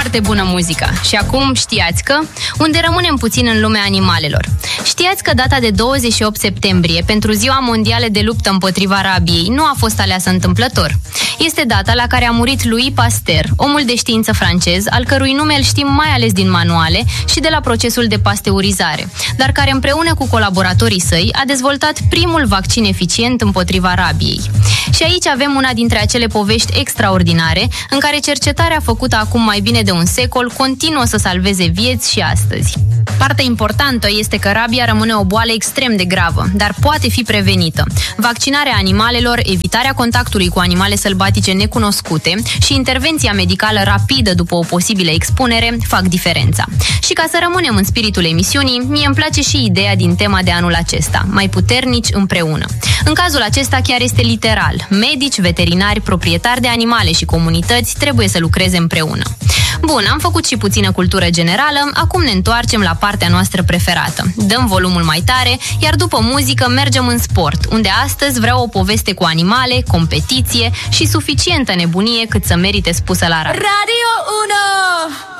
foarte bună muzică. Și acum știați că, unde rămânem puțin în lumea animalelor. Știați că data de 28 septembrie, pentru Ziua Mondială de Luptă împotriva Rabiei, nu a fost aleasă întâmplător. Este data la care a murit Louis Pasteur, omul de știință francez, al cărui nume îl știm mai ales din manuale și de la procesul de pasteurizare, dar care împreună cu colaboratorii săi a dezvoltat primul vaccin eficient împotriva rabiei. Și aici avem una dintre acele povești extraordinare în care cercetarea făcută acum mai bine de un secol continuă să salveze vieți și astăzi. Partea importantă este că rabia rămâne o boală extrem de gravă, dar poate fi prevenită. Vaccinarea animalelor, evitarea contactului cu animale sălbatice necunoscute și intervenția medicală rapidă după o posibilă expunere fac diferența. Și ca să rămânem în spiritul emisiunii, mie îmi place și ideea din tema de anul acesta, mai puternici împreună. În cazul acesta chiar este literal. Medici, veterinari, proprietari de animale și comunități trebuie să lucreze împreună. Bun, am făcut și puțină cultură generală, acum ne întoarcem la partea noastră preferată. Dăm volumul mai tare, iar după muzică mergem în sport, unde astăzi vreau o poveste cu animale, competiție și suficientă nebunie cât să merite spusă la radio. Radio 1!